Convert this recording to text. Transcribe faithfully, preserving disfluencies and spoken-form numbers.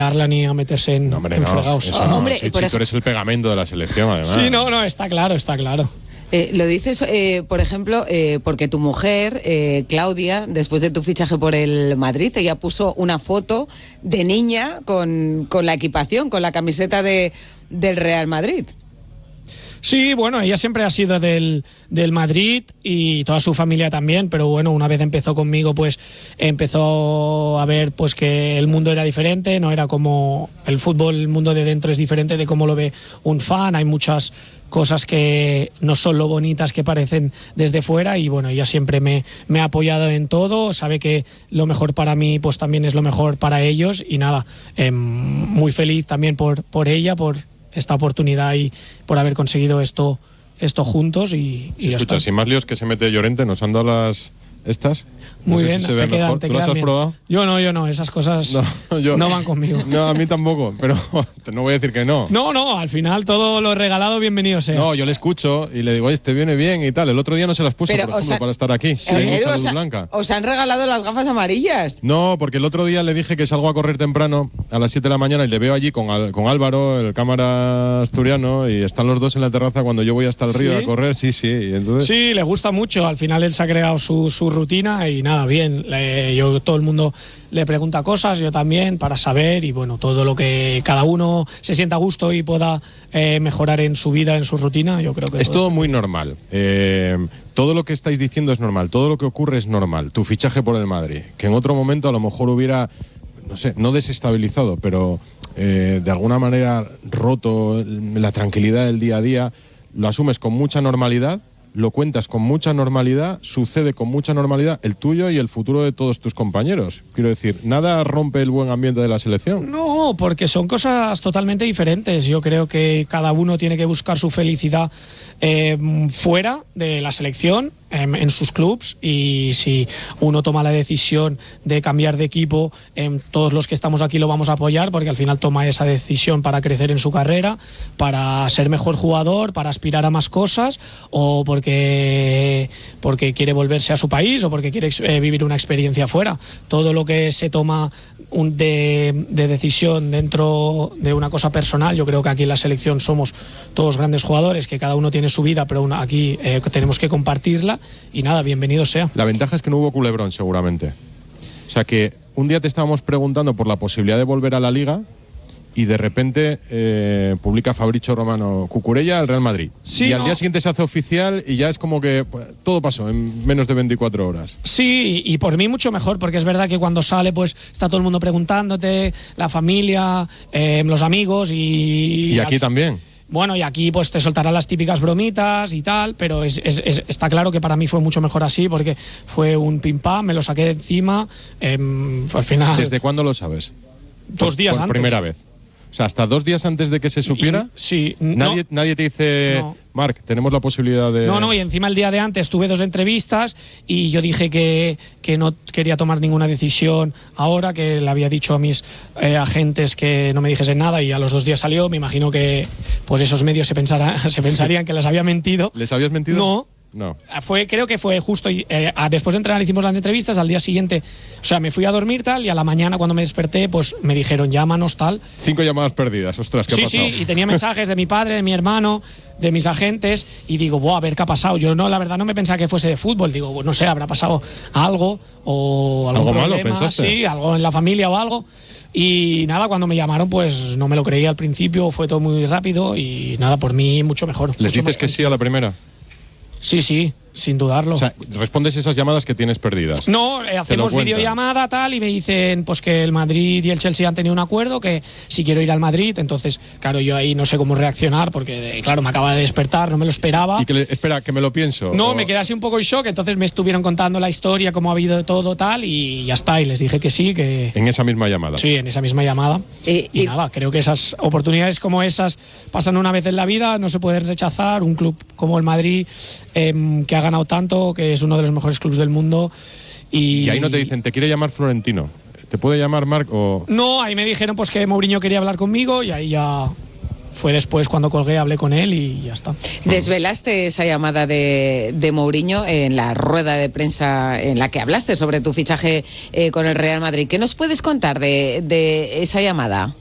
ni a meterse en, no, hombre, en no, fregados. eso no. Hombre, si, por si ej- tú eres el pegamento de la selección, además. Sí, no, no, está claro, está claro. Eh, lo dices, eh, por ejemplo, eh, porque tu mujer, eh, Claudia, después de tu fichaje por el Madrid, ella puso una foto de niña con, con la equipación, con la camiseta de, del Real Madrid. Sí, bueno, ella siempre ha sido del, del Madrid y toda su familia también, pero bueno, una vez empezó conmigo, pues empezó a ver pues que el mundo era diferente, no era como el fútbol, el mundo de dentro es diferente de cómo lo ve un fan, hay muchas cosas que no son lo bonitas que parecen desde fuera y bueno, ella siempre me, me ha apoyado en todo, sabe que lo mejor para mí pues también es lo mejor para ellos y nada, eh, muy feliz también por, por ella, por esta oportunidad y por haber conseguido esto esto juntos y, y Si ya escucha, está. sin más líos que se mete Llorente, nos han dado las estas. No Muy sé bien, si se te ve quedan, mejor. te ¿Tú las quedan has bien. probado? Yo no, yo no, esas cosas no, yo- no van conmigo. No, a mí tampoco, pero no voy a decir que no. No, no, al final todo lo regalado, bienvenido sea. No, yo le escucho y le digo, oye, te viene bien y tal. El otro día no se las puso, Pero, por o ejemplo, sea, para estar aquí. Sí, Eh, Edu, mucha os, luz ha- blanca. os han regalado las gafas amarillas. No, porque el otro día le dije que salgo a correr temprano a las siete de la mañana y le veo allí con, Al- con Álvaro, el cámara asturiano, y están los dos en la terraza cuando yo voy hasta el río ¿Sí? a correr. Sí, sí. Y entonces, Sí, le gusta mucho. Al final él se ha creado su, su rutina y nada, bien. Le- yo, todo el mundo le pregunta cosas, yo también, para saber y bueno, todo lo que cada uno se sienta a gusto y pueda eh, mejorar en su vida, en su rutina, yo creo que es todo todo muy normal. Eh, todo lo que estáis diciendo es normal. Todo lo que ocurre es normal. Tu fichaje por el Madrid, que en otro momento a lo mejor hubiera, no sé, no desestabilizado, pero eh, de alguna manera roto la tranquilidad del día a día, lo asumes con mucha normalidad. Lo cuentas con mucha normalidad, sucede con mucha normalidad el tuyo y el futuro de todos tus compañeros. Quiero decir, nada rompe el buen ambiente de la selección. No, porque son cosas totalmente diferentes. Yo creo que cada uno tiene que buscar su felicidad eh, fuera de la selección, eh, en sus clubs, y si uno toma la decisión de cambiar de equipo, eh, todos los que estamos aquí lo vamos a apoyar, porque al final toma esa decisión para crecer en su carrera, para ser mejor jugador, para aspirar a más cosas, o porque, porque quiere volverse a su país o porque quiere eh, vivir una experiencia fuera. Todo lo que se toma un de, de decisión dentro de una cosa personal, yo creo que aquí en la selección somos todos grandes jugadores, que cada uno tiene su vida, pero una, aquí eh, tenemos que compartirla y nada, bienvenido sea. La ventaja es que no hubo culebrón, seguramente. O sea que un día te estábamos preguntando por la posibilidad de volver a la Liga y de repente eh, publica Fabrizio Romano Cucurella al Real Madrid. Sí, y al no. día siguiente se hace oficial y ya es como que pues, todo pasó en menos de veinticuatro horas. Sí, y por mí mucho mejor, porque es verdad que cuando sale pues está todo el mundo preguntándote, la familia, eh, los amigos y... Y aquí al- también. Bueno, y aquí pues te soltarán las típicas bromitas y tal, pero es, es- es- está claro que para mí fue mucho mejor así, porque fue un pim pam, me lo saqué de encima, em, al final... ¿Desde cuándo lo sabes? Dos Por- días por antes. primera vez. O sea, hasta dos días antes de que se supiera. Y- sí, no. Nadie, nadie te dice, No. Marc, tenemos la posibilidad de. No, no, y encima el día de antes tuve dos entrevistas y yo dije que, que no quería tomar ninguna decisión ahora, que le había dicho a mis eh, agentes que no me dijesen nada y a los dos días salió. Me imagino que pues esos medios se, pensará, se pensarían que les había mentido. ¿Les habías mentido? No. No. Fue, creo que fue justo eh, a- después de entrenar hicimos las entrevistas, al día siguiente, o sea, me fui a dormir tal y a la mañana cuando me desperté, pues me dijeron llámanos tal. Cinco llamadas perdidas, ostras, ¿qué ha Sí, pasado? sí, y tenía mensajes de mi padre, de mi hermano, de mis agentes, y digo, buah, a ver qué ha pasado. Yo no, la verdad, no me pensaba que fuese de fútbol. Digo, bueno, no sé, habrá pasado algo o algún ¿Algo malo, problema, pensaste? sí, algo en la familia o algo. Y nada, cuando me llamaron, pues no me lo creía al principio, fue todo muy rápido y nada, por mí mucho mejor. ¿Les mucho dices más que sí a la primera? Sí, sí, sin dudarlo. O sea, respondes esas llamadas que tienes perdidas. No, eh, hacemos cuentan. videollamada tal y me dicen pues que el Madrid y el Chelsea han tenido un acuerdo, que si quiero ir al Madrid, entonces claro, yo ahí no sé cómo reaccionar porque eh, claro, me acaba de despertar, no me lo esperaba. Y que le- espera, que me lo pienso. No, O- me quedé así un poco en shock, entonces me estuvieron contando la historia, cómo ha habido de todo tal y ya está, y les dije que sí, que En esa misma llamada. sí, en esa misma llamada. Eh, y y- nada, creo que esas oportunidades como esas pasan una vez en la vida, no se pueden rechazar. Un club como el Madrid, em, que ha ganado tanto, que es uno de los mejores clubes del mundo. Y, Y ahí no te dicen, te quiere llamar Florentino. ¿Te puede llamar Marc o...? No, ahí me dijeron pues que Mourinho quería hablar conmigo y ahí ya, fue después cuando colgué, hablé con él y ya está. Desvelaste esa llamada de, de Mourinho en la rueda de prensa en la que hablaste sobre tu fichaje eh, con el Real Madrid. ¿Qué nos puedes contar de, de esa llamada?